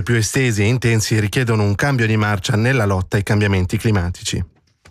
più estesi e intensi richiedono un cambio di marcia nella lotta ai cambiamenti climatici.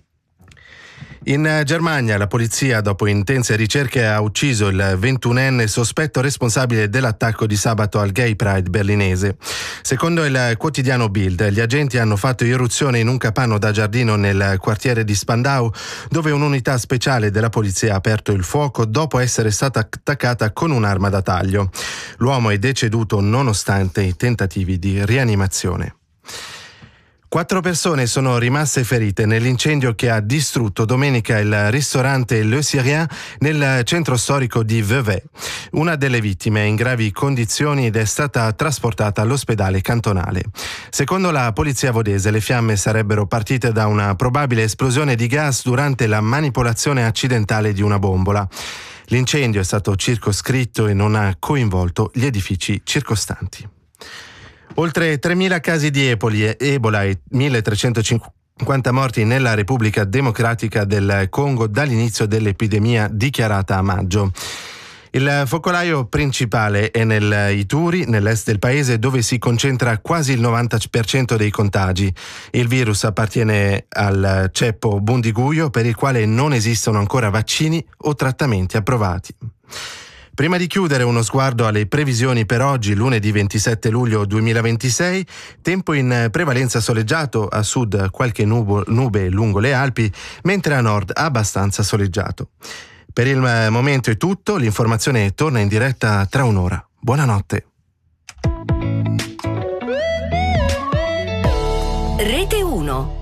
In Germania la polizia, dopo intense ricerche, ha ucciso il 21enne sospetto responsabile dell'attacco di sabato al Gay Pride berlinese. Secondo il quotidiano Bild, gli agenti hanno fatto irruzione in un capanno da giardino nel quartiere di Spandau, dove un'unità speciale della polizia ha aperto il fuoco dopo essere stata attaccata con un'arma da taglio. L'uomo è deceduto nonostante i tentativi di rianimazione. 4 persone sono rimaste ferite nell'incendio che ha distrutto domenica il ristorante Le Syrien nel centro storico di Vevey. Una delle vittime è in gravi condizioni ed è stata trasportata all'ospedale cantonale. Secondo la polizia vodese, le fiamme sarebbero partite da una probabile esplosione di gas durante la manipolazione accidentale di una bombola. L'incendio è stato circoscritto e non ha coinvolto gli edifici circostanti. Oltre 3.000 casi di Ebola e 1.350 morti nella Repubblica Democratica del Congo dall'inizio dell'epidemia dichiarata a maggio. Il focolaio principale è nel Ituri, nell'est del paese, dove si concentra quasi il 90% dei contagi. Il virus appartiene al ceppo Bundiguyo, per il quale non esistono ancora vaccini o trattamenti approvati. Prima di chiudere, uno sguardo alle previsioni per oggi, lunedì 27 luglio 2026, tempo in prevalenza soleggiato, a sud qualche nube lungo le Alpi, mentre a nord abbastanza soleggiato. Per il momento è tutto, l'informazione torna in diretta tra un'ora. Buonanotte. Rete 1.